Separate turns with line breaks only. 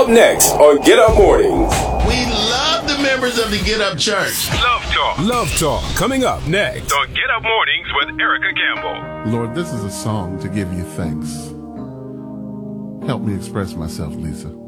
Up next on Get Up Mornings.
We love the members of the Get Up Church.
Love Talk.
Love Talk coming up next
On Get Up Mornings with Erica Campbell.
Lord, this is a song to give you thanks. Help me express myself, Lisa.